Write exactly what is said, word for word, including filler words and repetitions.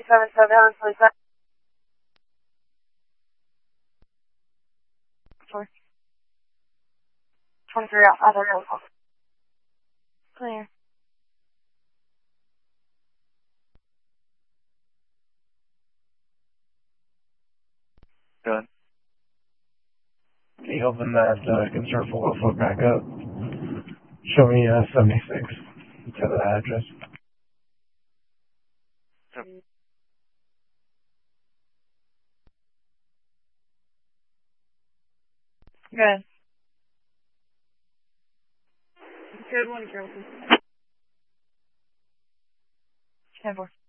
seven seven, please. Four. twenty-three, other vehicle. Clear. Good. Can you open that uh, concern for foot back up? Show me uh, seventy-six to the address. Yep. Good. Good one, Carol. ten four.